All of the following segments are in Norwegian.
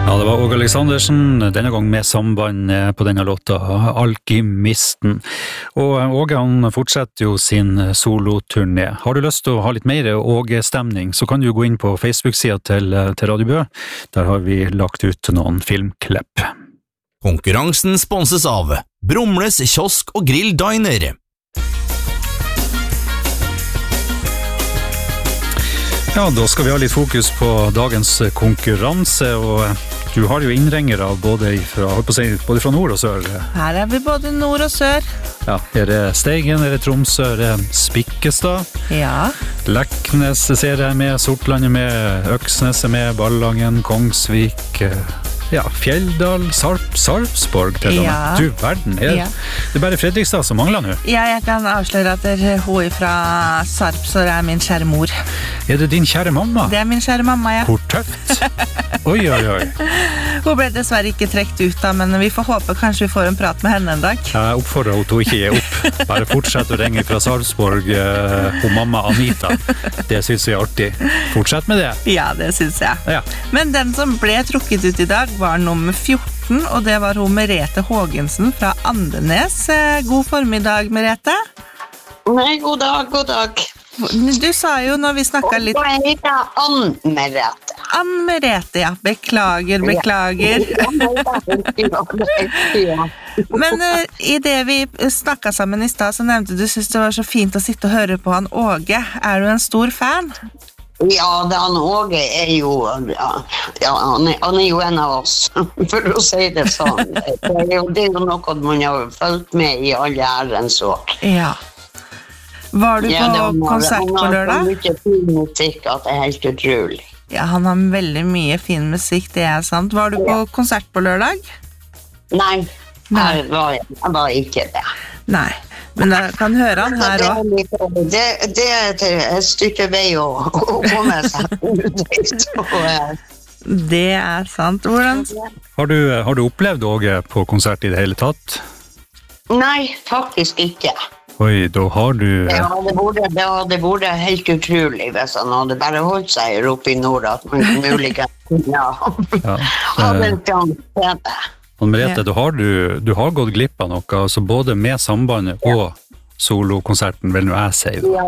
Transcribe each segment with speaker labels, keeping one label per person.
Speaker 1: Ja, det var Åge Aleksandersen, denne gang med samband på denne låta, Alkymisten. Og Åge han fortsetter jo sin soloturné. Har du lyst til å ha litt mer Åge-stemning, så kan du gå inn på Facebook-siden til Radio Bø. Der har vi lagt ut noen filmklipp.
Speaker 2: Konkurransen sponses av Brumles kiosk og grill diner.
Speaker 1: Ja, da skal vi ha litt fokus på dagens konkurranse, og du har jo innringere både fra nord og sør.
Speaker 3: Her vi både nord og sør.
Speaker 1: Ja, det Steigen, det Tromsø, det Spikkestad.
Speaker 3: Ja.
Speaker 1: Leknes ser jeg med, Sortlandet med, Øksnes med, Ballangen, Kongsvik, ja, Fjelldal, Sarpsborg til og med.
Speaker 3: Ja.
Speaker 1: Du, verden, det bare Fredrikstad som mangler nå.
Speaker 3: Ja, jeg kan avsløre at hun fra Sarpsborg min kjære mor.
Speaker 1: Det din kjære mamma?
Speaker 3: Det min kjære mamma, ja.
Speaker 1: Hvor tøft! Oi, oi, oi.
Speaker 3: Hun ble dessverre ikke trekt ut da, men vi får håpe kanskje vi får en prat med henne en dag.
Speaker 1: Jeg oppfordrer henne til å ikke gi opp. Bare fortsett å ringe fra Sarpsborg og mamma Anita. Det synes vi artig. Fortsett med det.
Speaker 3: Ja, det synes jeg.
Speaker 1: Ja.
Speaker 3: Men den som ble trukket ut i dag var nummer 14, og det var hun Merete Hågensen fra Andenes. God formiddag, Merete.
Speaker 4: Nei, god dag, god dag.
Speaker 3: Du sa jo når vi snakket litt...
Speaker 4: Hva heter Ann-Merete?
Speaker 3: Ann-Merete, ja. Beklager. Men i det vi snakket sammen i sted, så nevnte du synes det var så fint å sitte og høre på han Åge. Er du en stor fan?
Speaker 4: Ja, han Åge jo, han jo en av oss, for å si det sånn. Det jo noe man har følt med i alle ærens år.
Speaker 3: Ja. Var du på konsert på lørdag?
Speaker 4: Han har så mye fin musikk at det helt utrolig.
Speaker 3: Ja, han har veldig mye fin musikk, det sant. Var du på konsert på lørdag?
Speaker 4: Nei. Jeg var ikke det.
Speaker 3: Nei, men jeg kan høre han her også.
Speaker 4: Det et stykke vei å komme seg ut.
Speaker 3: Det sant. Hvordan?
Speaker 1: Har du opplevd Åge på konsert i det hele tatt?
Speaker 4: Nei, faktisk ikke.
Speaker 1: Oi, da har du...
Speaker 4: Ja, det borde helt utrolig hvis han hadde bare holdt seg her oppe i nord, at man mulig hadde en sjanse.
Speaker 1: Merete, du har gått glipp av noe, altså både med sambandet og solokonserten, vil jeg si.
Speaker 4: Ja,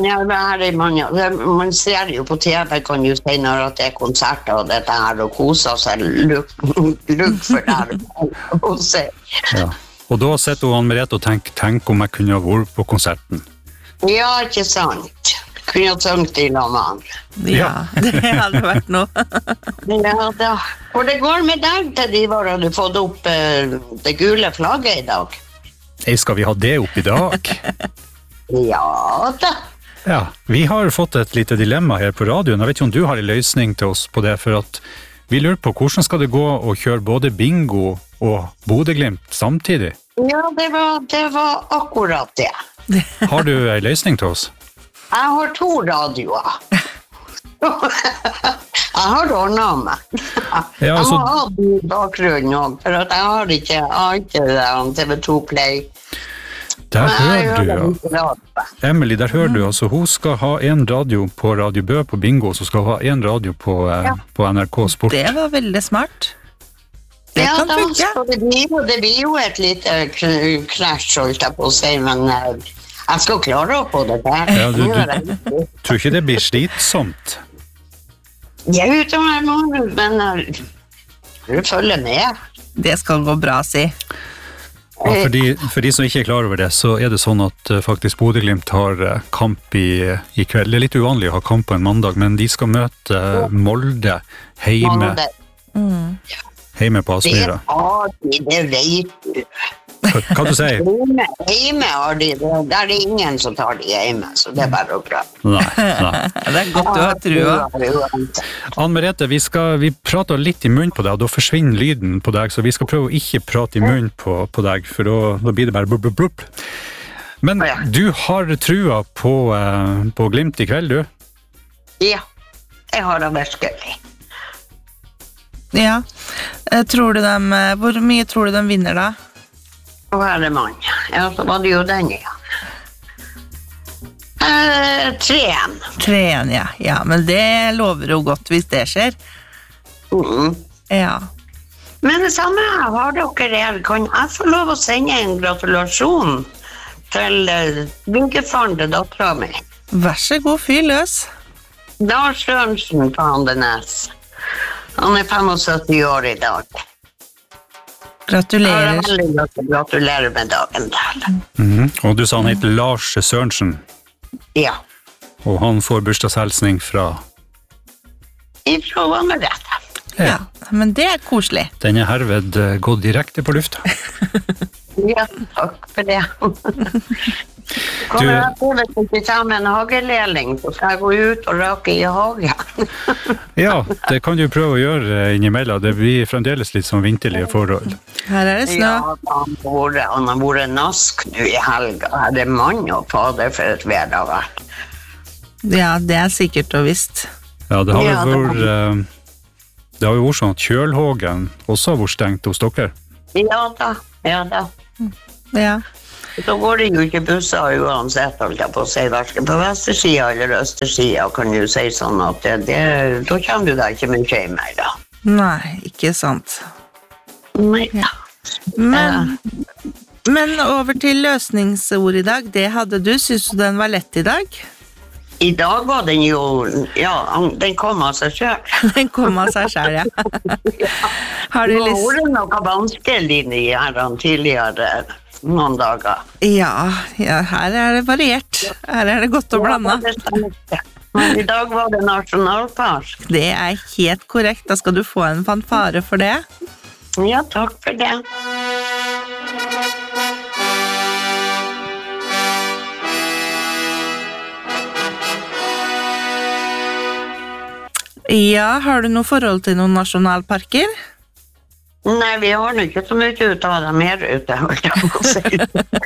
Speaker 4: man ser jo på TV, kan jo si når det konserter og dette her, og koser seg lukk for der å se.
Speaker 1: Ja. Og da sitter han Merete og tenk om jeg kunne ha vært på konserten.
Speaker 4: Ja, ikke sant. Kunne ha sunget i lag med han.
Speaker 3: Ja, det hadde vært noe.
Speaker 4: Ja, da. Og det går med deg til de har du fått opp det gule flagget i dag.
Speaker 1: Skal vi ha det opp i dag?
Speaker 4: Ja da.
Speaker 1: Ja, vi har fått et lite dilemma her på radioen. Jeg vet ikke om du har en løsning til oss på det, for at vi lurer på hvordan skal det gå å kjøre både bingo og Bodø/Glimt samtidig?
Speaker 4: Ja, det var akkurat det.
Speaker 1: Har du en løsning til oss?
Speaker 4: Jeg har 2 radioer. Jeg har ordnet meg.
Speaker 1: Ja, altså...
Speaker 4: Jeg må ha den i bakgrunnen også, for at jeg har ikke TV2 Play.
Speaker 1: Der hører du, ja. Emily, der hører du, altså hun skal ha en radio på Radio Bø på bingo, så skal hun ha en radio på NRK Sport.
Speaker 3: Det var veldig smart. Det kan funke.
Speaker 4: Det blir jo et lite krasj, holdt jeg på å si, men jeg skal klare å få det der.
Speaker 1: Ja, du tror ikke det blir slitsomt?
Speaker 4: Jeg er ute her nå, men du følger med.
Speaker 3: Det skal gå bra, si.
Speaker 1: Ja, for de som ikke er klar over det, så er det sånn at faktisk Bodø/Glimt har kamp i kveld. Det er litt uvanlig å ha kamp på en mandag, men de skal møte Molde hjemme på Aspmyra.
Speaker 4: Det vet du.
Speaker 1: Hva du sier?
Speaker 4: Hjemme har de, der er det ingen som tar de hjemme, så det er bare å prøve.
Speaker 1: Nei.
Speaker 3: Det er godt du har trua.
Speaker 1: Ann-Merete, vi prater litt i munnen på deg, og da forsvinner lyden på deg, så vi skal prøve å ikke prate i munnen på deg, for da blir det bare blubb, blubb, blubb. Men du har trua på Glimt i kveld, du?
Speaker 4: Ja, jeg har det virkelig.
Speaker 3: Ja, hvor mye tror du de vinner da?
Speaker 4: Og her er mann. Ja, så var det jo den, ja. 3-1.
Speaker 3: 3-1, ja. Ja, men det lover jo godt hvis det skjer.
Speaker 4: Mm.
Speaker 3: Ja.
Speaker 4: det samme har dere her. Kan jeg få lov å sende en gratulasjon til vinkefaren til datteren min?
Speaker 3: Vær så god, fyr løs.
Speaker 4: Lars Sørensen på Andenes. Han 75 år i dag.
Speaker 3: Gratulerer.
Speaker 4: Gratulerer med dagen til.
Speaker 1: Og du sa han heter Lars Sørensen,
Speaker 4: Ja,
Speaker 1: og han får bursdagshelsning fra...
Speaker 4: ifra Vannmerete.
Speaker 3: Ja, men det er koselig.
Speaker 1: Den er herved gått direkte på lufta.
Speaker 4: Ja, takk for det. Kommer jeg til å sitte sammen med en hageleling, så skal jeg gå ut og rake i hagen.
Speaker 1: Ja, det kan du prøve å gjøre innimellom. Det blir fremdeles litt sånn vinterlige forhold.
Speaker 3: Her er det snø.
Speaker 4: Ja, han har vært nask nå i helga. Det er mann og fader for et vær det har vært.
Speaker 3: Ja, det er sikkert og visst.
Speaker 1: Ja, det har
Speaker 4: Ja,
Speaker 1: jo vært... Det har jo vært sånn at Kjølhågen også har vært stengt hos dere.
Speaker 4: Ja da.
Speaker 3: Ja.
Speaker 4: Så går det jo ikke busser uansett, holdt jeg på å si, hverken på vestersida eller østersida, kan du si sånn at da kommer du deg ikke mye hjem mer da.
Speaker 3: Nei, ikke sant.
Speaker 4: Nei da.
Speaker 3: Men over til løsningsord i dag. Det hadde du. Synes du den var lett i dag?
Speaker 4: I dag var den jo, ja, den kom av seg selv.
Speaker 3: Den kom av seg selv, ja. Har du
Speaker 4: Det
Speaker 3: lyst?
Speaker 4: var noe vanskelig i her tidligere noen dager.
Speaker 3: Ja, her er det variert. Her er det godt å blande.
Speaker 4: Men i dag var det nasjonalpark.
Speaker 3: Det er helt korrekt. Da skal du få en fanfare for det.
Speaker 4: Ja, takk for det.
Speaker 3: Ja, har du noe forhold til noen nasjonalparker?
Speaker 4: Nei, vi har nå ikke så mye ut av dem her ute, holdt jeg på å si.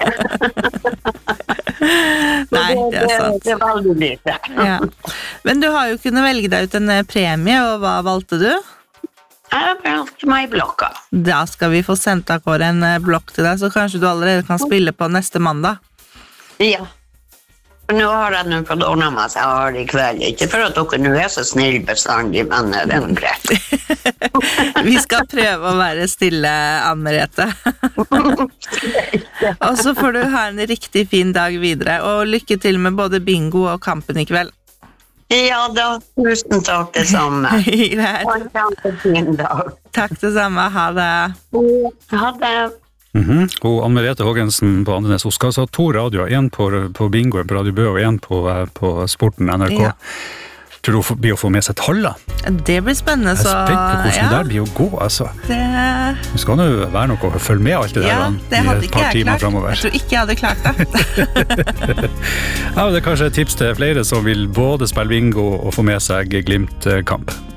Speaker 3: Nei, det er sant.
Speaker 4: Det er veldig lite.
Speaker 3: Ja. Men du har jo kunnet velge deg ut en premie, og hva valgte du?
Speaker 4: Jeg har valgt meg blokka.
Speaker 3: Da skal vi få sendt av Kåre en blokk til deg, så kanskje du allerede kan spille på neste mandag.
Speaker 4: Ja. Nå har jeg nå fått ordnet meg så jeg har det i kveld. Ikke for at dere nå er så snill bestandig, men det er greit.
Speaker 3: Vi skal prøve å være stille, Anne-Merete. Og så får du ha en riktig fin dag videre, og lykke til med både bingo og kampen i kveld.
Speaker 4: Ja da, tusen takk det samme.
Speaker 3: Greit.
Speaker 4: Ha en kjempefin dag.
Speaker 3: Takk det samme, ha det.
Speaker 4: Ha det.
Speaker 1: Og Anne-Merete Hågensen på Andenes, hun skal ha 2 radioer, en på bingoen på Radio Bø og en på Sporten NRK.
Speaker 3: Ja.
Speaker 1: Tror du blir å få med seg talla?
Speaker 3: Det blir spennende,
Speaker 1: Jeg
Speaker 3: så...
Speaker 1: er spent på hvordan det der blir å gå, altså. Det skal jo være noe å følge med alt det
Speaker 3: Ja,
Speaker 1: der
Speaker 3: det
Speaker 1: i
Speaker 3: hadde
Speaker 1: et
Speaker 3: ikke
Speaker 1: par
Speaker 3: jeg
Speaker 1: timer
Speaker 3: klart.
Speaker 1: fremover.
Speaker 3: Jeg tror ikke jeg hadde klart det.
Speaker 1: Ja, det er kanskje et tips til flere som vil både spille bingo og få med seg Glimt-kamp.